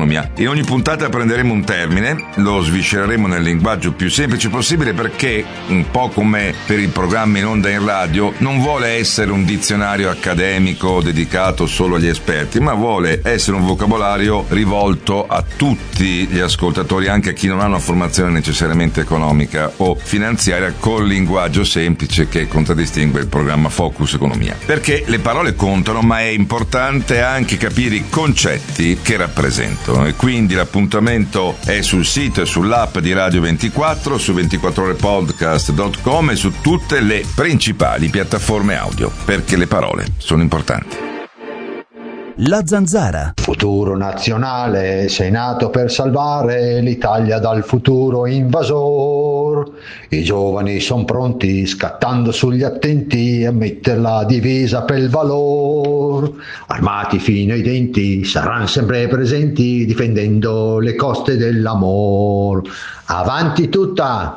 economia. In ogni puntata prenderemo un termine, lo sviscereremo nel linguaggio più semplice possibile perché, un po' come per il programma in onda in radio, non vuole essere un dizionario accademico dedicato solo agli esperti, ma vuole essere un vocabolario rivolto a tutti gli ascoltatori, anche a chi non ha una formazione necessariamente economica o finanziaria, col linguaggio semplice che contraddistingue il programma Focus Economia. Perché le parole contano, ma è importante anche capire i concetti che rappresentano, e quindi l'appuntamento è sul sito e sull'app di Radio 24, su 24orepodcast.com e su tutte le principali piattaforme audio, perché le parole sono importanti. La Zanzara. Futuro nazionale, sei nato per salvare l'Italia dal futuro invasor. I giovani son pronti, scattando sugli attenti, a mettere la divisa per il valor. Armati fino ai denti, saranno sempre presenti, difendendo le coste dell'amor. Avanti tutta!